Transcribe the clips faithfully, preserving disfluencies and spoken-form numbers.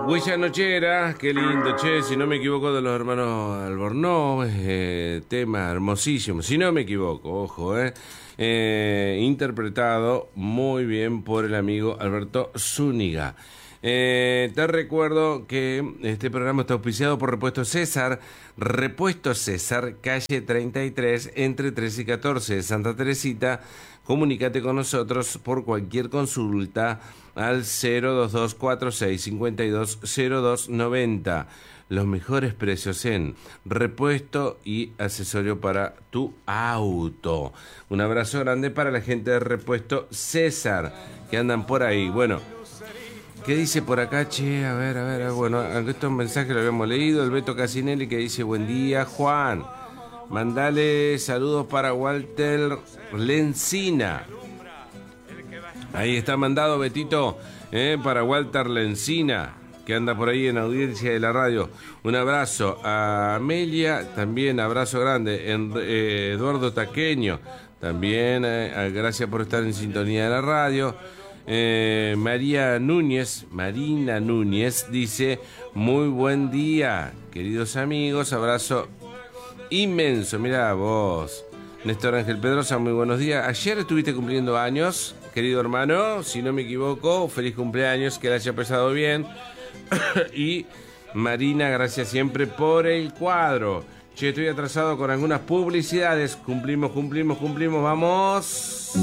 Huella Nochera, qué lindo, che, si no me equivoco, de los hermanos Albornoz, eh, tema hermosísimo, si no me equivoco, ojo, eh, eh, interpretado muy bien por el amigo Alberto Zúñiga. Eh, te recuerdo que este programa está auspiciado por Repuesto César, Repuesto César, calle treinta y tres, entre trece y catorce de Santa Teresita. Comunícate con nosotros por cualquier consulta al cero dos dos cuatro seis cinco dos cero dos nueve cero. Los mejores precios en repuesto y accesorio para tu auto. Un abrazo grande para la gente de Repuesto César que andan por ahí. Bueno, ¿qué dice por acá, che? A ver, a ver, bueno, aunque estos mensajes lo habíamos leído. El Beto Casinelli que dice: buen día, Juan. Mandale saludos para Walter Lencina. Ahí está mandado, Betito, eh, para Walter Lencina, que anda por ahí en audiencia de la radio. Un abrazo a Amelia, también abrazo grande. En, eh, Eduardo Taqueño, también eh, gracias por estar en sintonía de la radio. Eh, María Núñez, Marina Núñez dice: muy buen día, queridos amigos, abrazo inmenso. Mirá vos, Néstor Ángel Pedrosa, muy buenos días. Ayer estuviste cumpliendo años, querido hermano, si no me equivoco, feliz cumpleaños, que le haya pasado bien. Y Marina, gracias siempre por el cuadro. Che, estoy atrasado con algunas publicidades. Cumplimos, cumplimos, cumplimos, vamos.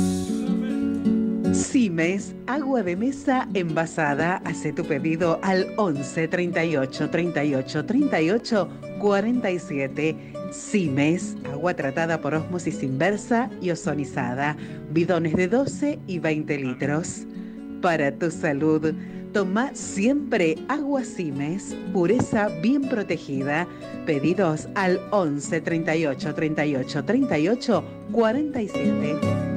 Simes, agua de mesa envasada. Hace tu pedido al once treinta y ocho treinta y ocho treinta y ocho cuarenta y siete. Simes, agua tratada por ósmosis inversa y ozonizada. Bidones de doce y veinte litros. Para tu salud, toma siempre agua Simes, pureza bien protegida. Pedidos al once treinta y ocho treinta y ocho treinta y ocho cuarenta y siete.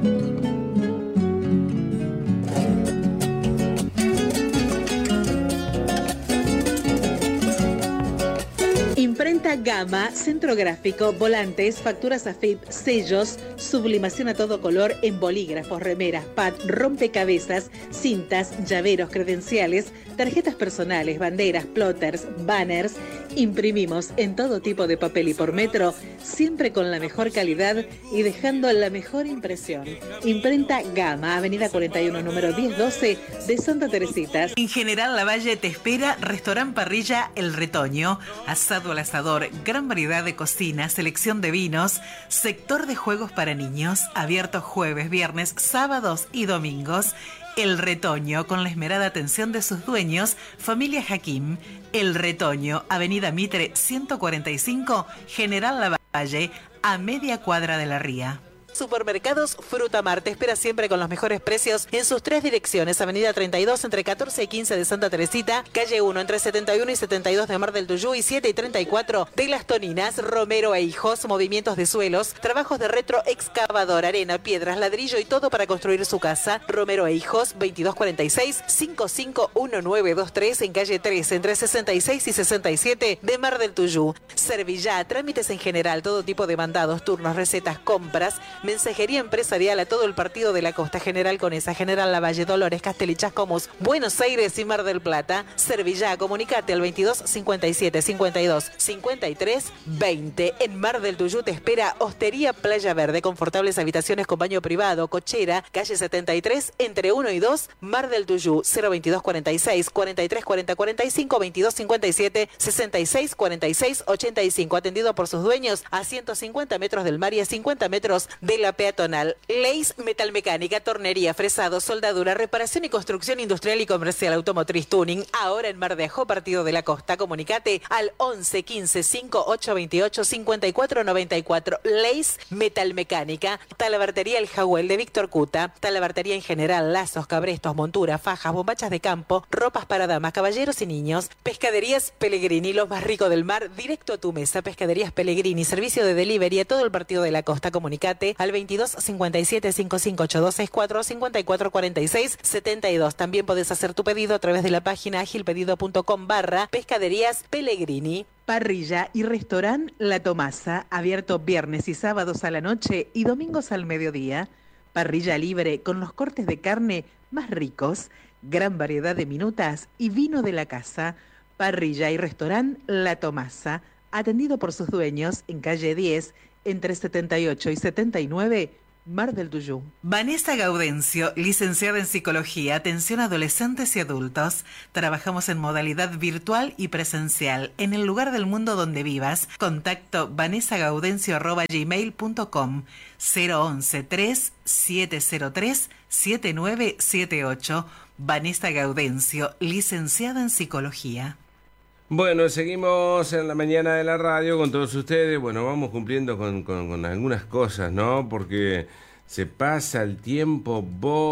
Imprenta Gama, centro gráfico, volantes, facturas A F I P, sellos, sublimación a todo color en bolígrafos, remeras, pad, rompecabezas, cintas, llaveros, credenciales, tarjetas personales, banderas, plotters, banners. Imprimimos en todo tipo de papel y por metro, siempre con la mejor calidad y dejando la mejor impresión. Imprenta Gama, avenida cuarenta y uno, número diez doce de Santa Teresita. En General Lavalle te espera Restaurant Parrilla El Retoño, asado al asador, gran variedad de cocina, selección de vinos, sector de juegos para niños, abierto jueves, viernes, sábados y domingos. El Retoño, con la esmerada atención de sus dueños, familia Hakim. El Retoño, avenida Mitre ciento cuarenta y cinco, General Lavalle, a media cuadra de la Ría. Supermercados Frutamar te espera siempre con los mejores precios en sus tres direcciones: avenida treinta y dos entre catorce y quince de Santa Teresita, calle uno entre setenta y uno y setenta y dos de Mar del Tuyú y siete y treinta y cuatro de Las Toninas. Romero e Hijos, movimientos de suelos, trabajos de retro, excavador, arena, piedras, ladrillo y todo para construir su casa. Romero e Hijos, veintidós cuarenta y seis, cincuenta y cinco diecinueve veintitrés en calle trece entre sesenta y seis y sesenta y siete de Mar del Tuyú. Servillá, trámites en general, todo tipo de mandados, turnos, recetas, compras, mensajería empresarial a todo el partido de la Costa. General Conesa, General Lavalle, Dolores, Castelli, Chascomús, Buenos Aires y Mar del Plata. Servillá, comunicate al veintidós cincuenta y siete cincuenta y dos cincuenta y tres veinte. En Mar del Tuyú te espera Hostería Playa Verde, confortables habitaciones con baño privado, cochera, calle setenta y tres entre uno y dos, Mar del Tuyú. Cero veintidós cuarenta y seis cuarenta y tres cuarenta cuarenta y cinco, veintidós cincuenta y siete sesenta y seis cuarenta y seis ochenta y cinco. Atendido por sus dueños a ciento cincuenta metros del mar y a cincuenta metros de la peatonal. Leis Metalmecánica, tornería, fresado, soldadura, reparación y construcción industrial y comercial, automotriz, tuning. Ahora en Mar de Ajó, partido de la Costa. Comunicate al once quince cincuenta y ocho veintiocho cincuenta y cuatro noventa y cuatro. Leis Metalmecánica. Talabartería El Jahuel de Víctor Cuta. Talabartería en general, lazos, cabrestos, monturas, fajas, bombachas de campo, ropas para damas, caballeros y niños. Pescaderías Pellegrini, lo más rico del mar, directo a tu mesa. Pescaderías Pellegrini, servicio de delivery a todo el partido de la Costa. Comunicate al veintidós cincuenta y siete cincuenta y cinco ochenta y dos sesenta y cuatro cincuenta y cuatro cuarenta y seis setenta y dos. También podés hacer tu pedido a través de la página agilpedido punto com barra Pescaderías Pellegrini. Parrilla y restaurante La Tomasa, abierto viernes y sábados a la noche y domingos al mediodía. Parrilla libre con los cortes de carne más ricos, gran variedad de minutas y vino de la casa. Parrilla y restaurante La Tomasa, atendido por sus dueños en calle diez, entre setenta y ocho y setenta y nueve, Mar del Tuyú. Vanessa Gaudencio, licenciada en Psicología, atención a adolescentes y adultos. Trabajamos en modalidad virtual y presencial, en el lugar del mundo donde vivas. Contacto vanessa gaudencio arroba gmail punto com, cero once, tres siete cero tres, siete nueve siete ocho. Vanessa Gaudencio, licenciada en Psicología. Bueno, seguimos en la mañana de la radio con todos ustedes. Bueno, vamos cumpliendo con, con, con algunas cosas, ¿no? Porque se pasa el tiempo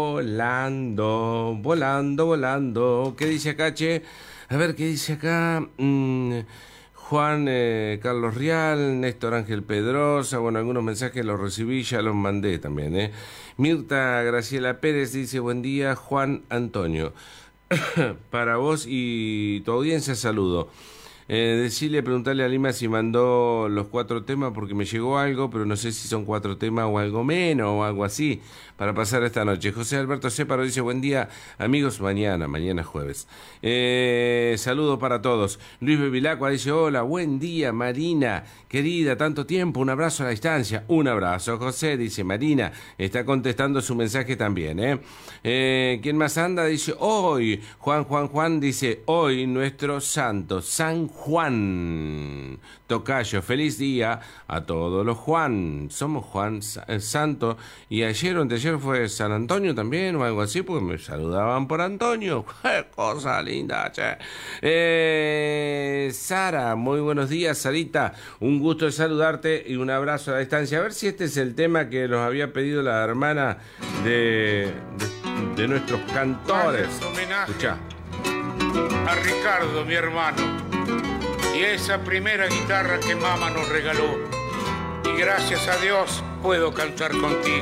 volando, volando, volando. ¿Qué dice acá, che? A ver, ¿qué dice acá? Mm, Juan eh, Carlos Rial, Néstor Ángel Pedrosa. Bueno, algunos mensajes los recibí, ya los mandé también, ¿eh? Mirta Graciela Pérez dice, buen día, Juan Antonio. Para vos y tu audiencia, saludo. Eh, decirle, preguntarle a Lima si mandó los cuatro temas porque me llegó algo, pero no sé si son cuatro temas o algo menos o algo así para pasar esta noche. José Alberto Ceparo dice, buen día, amigos, mañana, mañana jueves. Eh, saludos para todos. Luis Bevilacqua dice, hola, buen día, Marina, querida, tanto tiempo, un abrazo a la distancia. Un abrazo, José, dice Marina, está contestando su mensaje también, ¿eh? eh ¿Quién más anda? Dice, hoy, Juan, Juan, Juan, dice, hoy nuestro santo, San Juan Tocayo, feliz día a todos los Juan. Somos Juan eh, Santo. Y ayer o anteayer fue San Antonio también o algo así, porque me saludaban por Antonio. ¡Qué cosa linda, che! Eh, Sara, muy buenos días, Sarita. Un gusto de saludarte y un abrazo a la distancia. A ver si este es el tema que nos había pedido la hermana de, de, de nuestros cantores. Escuchá. A Ricardo, mi hermano. Y esa primera guitarra que mamá nos regaló. Y gracias a Dios puedo cantar contigo.